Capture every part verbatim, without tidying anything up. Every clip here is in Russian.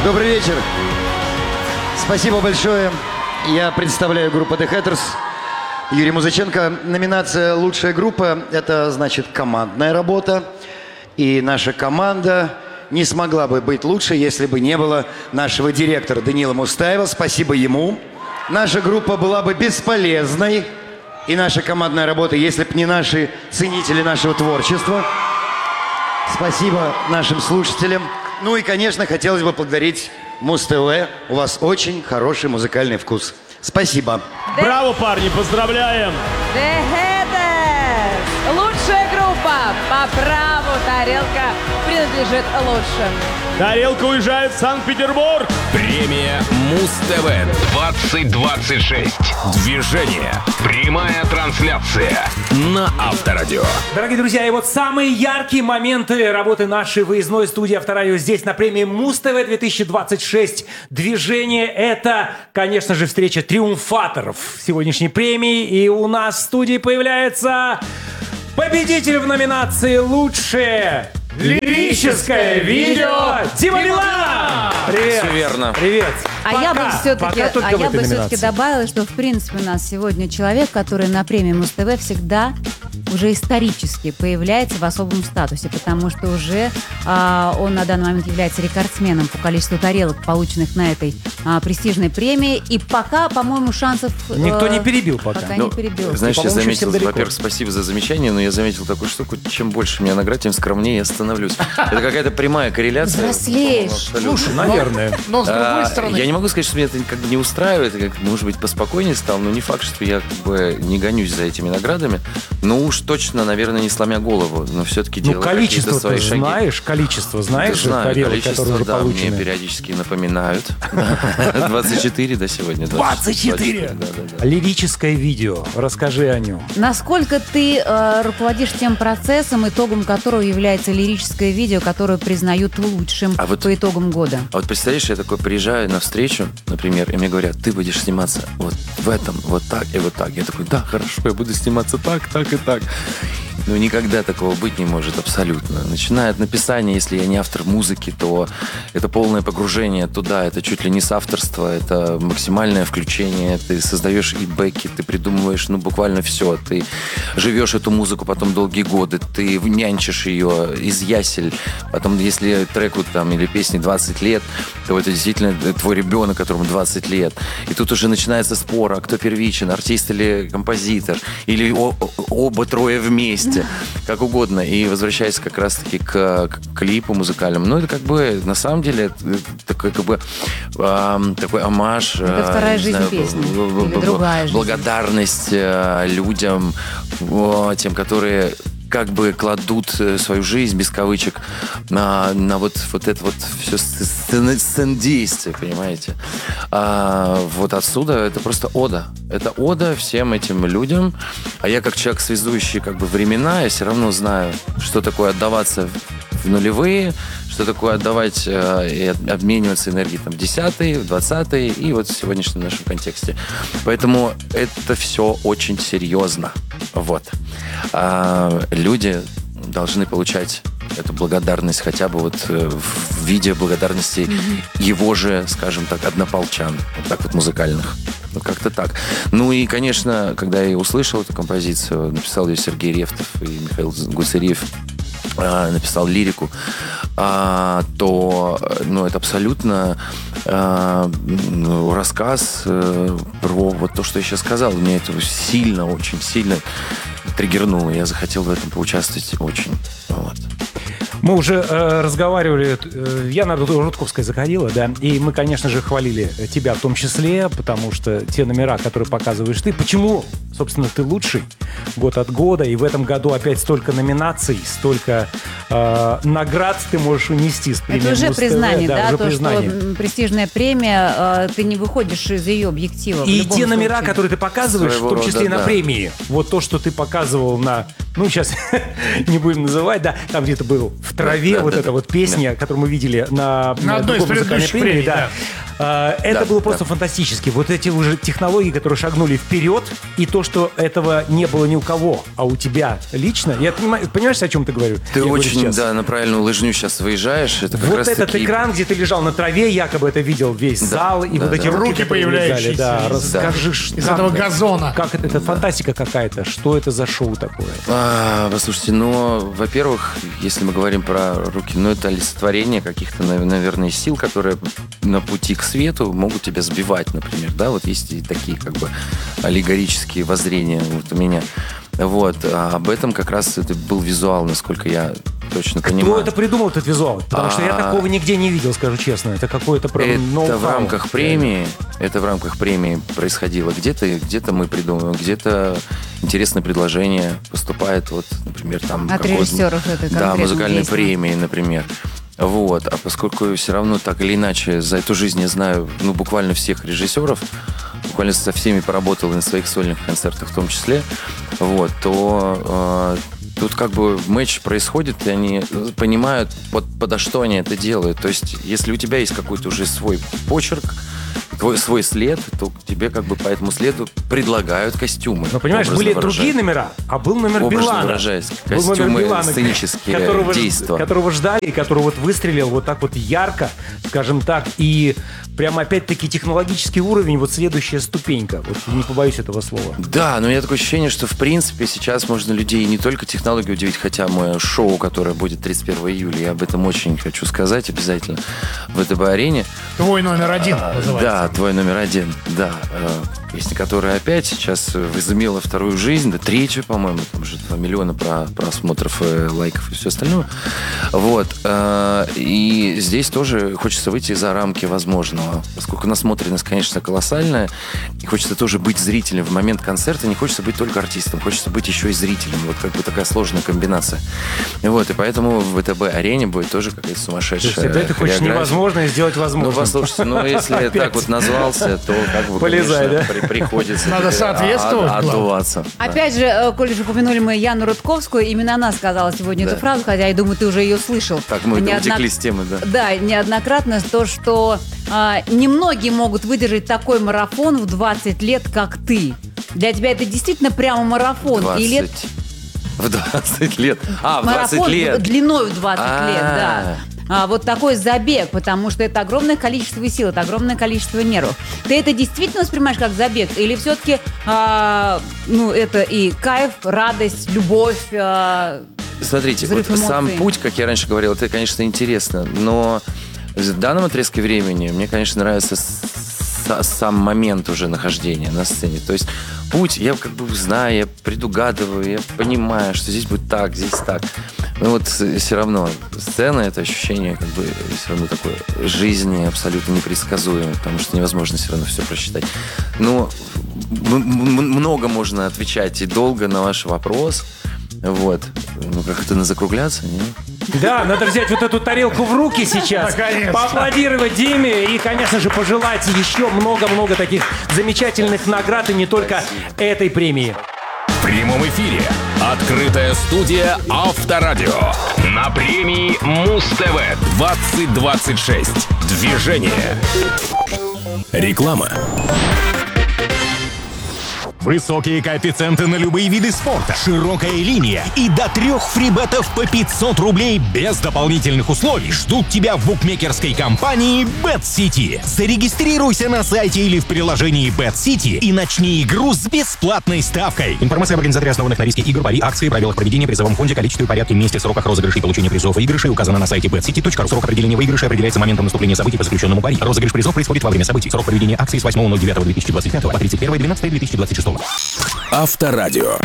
Добрый вечер. Спасибо большое. Я представляю группу The Hatters. Юрий Музыченко. Номинация «Лучшая группа» – это значит командная работа. И наша команда не смогла бы быть лучше, если бы не было нашего директора Даниила Мустаева. Спасибо ему. Наша группа была бы бесполезной. И наша командная работа, если бы не наши ценители нашего творчества. Спасибо нашим слушателям. Ну и, конечно, хотелось бы поблагодарить Муз-ТВ. У вас очень хороший музыкальный вкус. Спасибо. Браво, парни, поздравляем! The Hatters! Лучшая группа! По праву тарелка принадлежит лучшим. Тарелка уезжает в Санкт-Петербург! Премия Муз-ТВ двадцать двадцать шесть. Движение. Прямая трансляция на Авторадио. Дорогие друзья, и вот самые яркие моменты работы нашей выездной студии Авторадио здесь на премии Муз-ТВ две тысячи двадцать шесть. Движение — это, конечно же, встреча триумфаторов сегодняшней премии. И у нас в студии появляется победитель в номинации «Лучшее лирическое видео» Дима Билан! Привет! Все верно. Привет! А Пока, я бы все-таки, пока только а в я этой бы все-таки номинации. добавила, что в принципе у нас сегодня человек, который на премии Муз-ТВ всегда уже исторически появляется в особом статусе, потому что уже а, он на данный момент является рекордсменом по количеству тарелок, полученных на этой а, престижной премии. И пока, по-моему, шансов... э, Никто не перебил пока. Пока Ну, не перебил. Знаешь, я По-моему, еще заметил, всем далеко. во-первых, спасибо за замечание, но я заметил такую штуку, чем больше меня наград, тем скромнее я становлюсь. Это какая-то прямая корреляция. Взрослеешь. Абсолютно. Слушай, наверное. Но с другой А, стороны... Я не могу сказать, что меня это как бы не устраивает, я как, может быть, поспокойнее стал, но не факт, что я как бы не гонюсь за этими наградами. Но уж точно, наверное, не сломя голову, но все-таки Ну, делаю количество какие-то свои ты шаги. знаешь, количество знаешь, Да, знаю, тарелок, количество, которые уже да, получены. мне периодически напоминают. двадцать четыре до сегодня. двадцать четыре! Да, да, да. Лирическое видео. Расскажи о нем. Насколько ты э, руководишь тем процессом, итогом которого является лирическое видео, которое признают лучшим А вот- по итогам года? А вот представляешь, я такой приезжаю на встречу, например, и мне говорят, ты будешь сниматься вот в этом, вот так и вот так. Я такой, да, хорошо, я буду сниматься так, так и так. Ну, никогда такого быть не может, абсолютно. Начиная от написания, если я не автор музыки, то это полное погружение туда, это чуть ли не соавторство, это максимальное включение, ты создаешь и бэки, ты придумываешь, ну, буквально все. Ты живешь эту музыку потом долгие годы, ты нянчишь ее из ясель, потом, если треку там или песне двадцать лет, то это действительно твой ребенок, которому двадцать лет. И тут уже начинается спор, а кто первичен, артист или композитор, или о- оба трое вместе, как угодно. И возвращаясь как раз-таки к, к клипу музыкальному, ну, это как бы, на самом деле, это такой как бы э, такой омаж. Это э, вторая не жизнь знаю, песни. б- б- Или б- другая жизнь. Благодарность э, людям, о, тем, которые как бы кладут э, свою жизнь, без кавычек, на, на вот, вот это вот все сцендействие, понимаете? А вот отсюда это просто ода. Это ода всем этим людям. А я как человек, связующий как бы времена, я все равно знаю, что такое отдаваться в нулевые, что такое отдавать э, и об- обмениваться энергией там, в десятые, в двадцатые и вот в сегодняшнем нашем контексте. Поэтому это все очень серьезно. Вот. А люди должны получать эту благодарность хотя бы вот э, в виде благодарности mm-hmm. его же, скажем так, однополчан. Вот так вот музыкальных. Ну, как-то так. Ну и, конечно, когда я услышал эту композицию, написал ее Сергей Ревтов и Михаил Гуцериев, а, написал лирику, а, то ну, это абсолютно а, ну, рассказ а, про вот то, что я сейчас сказал. Мне это сильно, очень сильно триггернуло. Я захотел в этом поучаствовать очень. Вот. Мы уже э, разговаривали, э, Яна Рудковская заходила, да, и мы, конечно же, хвалили тебя в том числе, потому что те номера, которые показываешь ты, почему, собственно, ты лучший год от года, и в этом году опять столько номинаций, столько э, наград ты можешь унести с премией Это уже Муз-ТВ, признание, да, уже то, признание. что престижная премия, э, ты не выходишь из ее объектива. в И любом те номера, случае. которые ты показываешь, Своего в том числе рода, и на да. премии, вот то, что ты показывал на ну, сейчас не будем называть, да, там где-то был в траве Да, вот да, эта да. вот песня, которую мы видели на, На одной из другой музыкальной предыдущих премии, премий, да. да. А, Это Да, было просто да. фантастически. Вот эти уже технологии, которые шагнули вперед, и то, что этого не было ни у кого, а у тебя лично. Я понимаю, понимаешь, о чем ты говорю? Ты Я говорю очень, сейчас. да, на правильную лыжню сейчас выезжаешь. Это как Вот раз этот таки... экран, где ты лежал на траве, якобы это видел весь зал, и да, вот эти да. руки, Руки которые вылезали. появляющиеся Да, из- расскажи, что Из как этого это? газона. Как это? Это фантастика какая-то. Что это за шоу такое? А, послушайте, ну, во-первых, если мы говорим про руки, ну, это олицетворение каких-то, нав- наверное, сил, которые на пути к свету могут тебя сбивать, например, да, вот есть и такие, как бы, аллегорические воззрения вот у меня. Вот, а об этом как раз это был визуал, насколько я точно понимаю. Кто это придумал, этот визуал? Потому что я А. такого нигде не видел, скажу честно. Это какое-то прям Это ноу-хау. в рамках премии, это в рамках премии происходило. Где-то, где-то мы придумываем, где-то интересное предложение поступает, вот, например, там От какое-то- режиссеров этой да, конкретной музыкальной песни. премии, например. Вот, а поскольку все равно так или иначе за эту жизнь я знаю, ну, буквально всех режиссеров, буквально со всеми поработал и на своих сольных концертах в том числе, вот, то э, тут как бы матч происходит, и они понимают, под, подо что они это делают. То есть, если у тебя есть какой-то уже свой почерк, твой свой след, то тебе как бы по этому следу предлагают костюмы. Но понимаешь, образно были выражаясь. другие номера, а был номер Образно Билана. выражаясь, Был номер костюмы, Билана, сценические которого, ж- действия. которого ждали, и который вот выстрелил вот так вот ярко, скажем так, и прямо опять-таки технологический уровень, вот следующая ступенька. Вот не побоюсь этого слова. Да, но у меня такое ощущение, что в принципе сейчас можно людей не только технологии удивить, хотя мое шоу, которое будет тридцать первого июля, я об этом очень хочу сказать обязательно в ВТБ-арене. Твой номер один называется. Да, твой номер один, да. Э, Песня, которая опять сейчас возымела вторую жизнь, да, третью, по-моему, там уже два миллиона про- просмотров, э, лайков и все остальное. Вот. э, И здесь тоже хочется выйти за рамки возможного, поскольку насмотренность, конечно, колоссальная, и хочется тоже быть зрителем в момент концерта, не хочется быть только артистом, хочется быть еще и зрителем. Вот как бы такая сложная комбинация. Вот, и поэтому в ВТБ-арене будет тоже какая-то То сумасшедшая есть это ты хочешь хореография. невозможное сделать Ну, возможным. послушайте, ну, если я так вот назвался, то как бы, Полезай, конечно, да? при- приходится Надо теперь соответствовать, а- отдуваться. Да. Опять же, э, коль же упомянули мы Яну Рудковскую, именно она сказала сегодня Да. эту фразу, хотя я думаю, ты уже ее слышал. Так, мы Неодно- утекли с темы, да. Да, неоднократно то, что а, немногие могут выдержать такой марафон в двадцать лет, как ты. Для тебя это действительно прямо марафон. И лет... двадцать. В двадцать лет. А, в марафон двадцать лет. длиной в двадцать А. лет, да. А, вот такой забег, потому что это огромное количество сил, это огромное количество нервов. Ты это действительно воспринимаешь как забег? Или все-таки а, ну, это и кайф, радость, любовь? а, Смотрите, Взрыв вот сам эмоций. путь, как я раньше говорил, это, конечно, интересно, но в данном отрезке времени мне, конечно, нравится с- сам момент уже нахождения на сцене. То есть путь, я как бы знаю, я предугадываю, я понимаю, что здесь будет так, здесь так. Но вот все равно сцена — это ощущение как бы все равно такой жизни абсолютно непредсказуемой, потому что невозможно все равно все просчитать. Но м- м- много можно отвечать и долго на ваш вопрос. Вот. Ну, как это, на закругляться, не? Да, надо взять вот эту тарелку в руки сейчас, Наконец-то. поаплодировать Диме и, конечно же, пожелать еще много-много таких замечательных наград и не только этой премии. В прямом эфире открытая студия Авторадио на премии Муз-ТВ двадцать двадцать шесть. Движение. Реклама. Высокие коэффициенты на любые виды спорта, широкая линия и до трех фрибетов по пятьсот рублей без дополнительных условий ждут тебя в букмекерской компании BetCity. Зарегистрируйся на сайте или в приложении BetCity и начни игру с бесплатной ставкой. Информация об организаторе основанных на риске игр, пари, акции, правилах проведения, призовом фонде, количестве, порядке, месте, сроках розыгрышей и получения призов и выигрышей указано на сайте bet city точка ru. Срок определения выигрыша определяется моментом наступления событий по заключенному пари. Розыгрыш призов происходит во время событий. Срок проведения акции с восьмого ноль девятого две тысячи двадцать пятого по тридцать первое двенадцатое две тысячи двадцать шестого. Авторадио.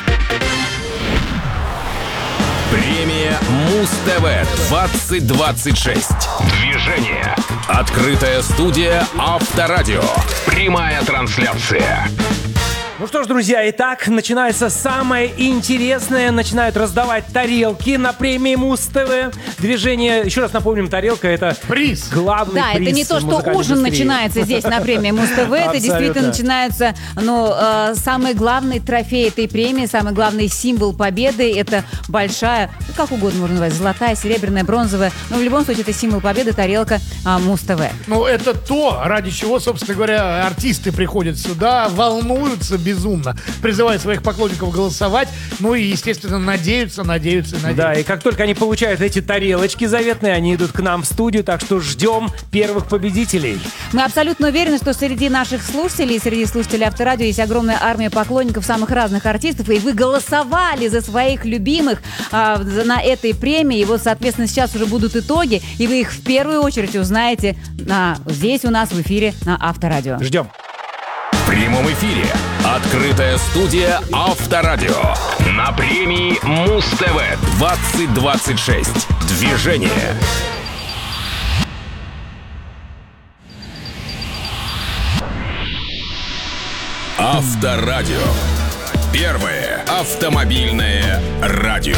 Премия Муз-ТВ двадцать двадцать шесть. Движение. Открытая студия Авторадио. Прямая трансляция. Ну что ж, друзья, итак, начинается самое интересное. Начинают раздавать тарелки на премии Муз-ТВ. Движение, еще раз напомним, тарелка — это приз. Главный Да, приз это не то, что музыкальной ужин индустрии. начинается здесь на премии Муз-ТВ. Это Абсолютно. действительно начинается, ну, э, самый главный трофей этой премии, самый главный символ победы. Это большая, ну, как угодно можно назвать, золотая, серебряная, бронзовая. Но в любом случае это символ победы, тарелка э, Муз-ТВ. Ну, это то, ради чего, собственно говоря, артисты приходят сюда, волнуются безумно, призывают своих поклонников голосовать, ну и, естественно, надеются, надеются, надеются. Да, и как только они получают эти тарелочки заветные, они идут к нам в студию, так что ждем первых победителей. Мы абсолютно уверены, что среди наших слушателей, среди слушателей Авторадио есть огромная армия поклонников самых разных артистов, и вы голосовали за своих любимых а, за- на этой премии. И вот, соответственно, сейчас уже будут итоги, и вы их в первую очередь узнаете на, здесь у нас в эфире на Авторадио. Ждем. В прямом эфире открытая студия Авторадио на премии Муз-ТВ двадцать двадцать шесть. Движение. Авторадио. Первое автомобильное радио.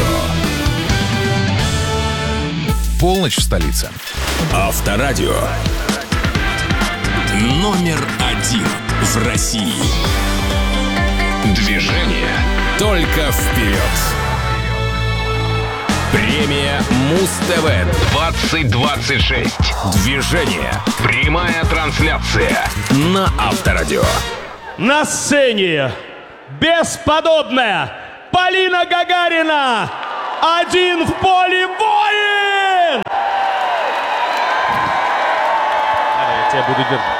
Полночь в столице. Авторадио. Номер один в России. Движение только вперед. Премия Муз-ТВ двадцать двадцать шесть. Движение. Прямая трансляция на Авторадио. На сцене бесподобная Полина Гагарина. Один в поле воин! Я тебя буду держать.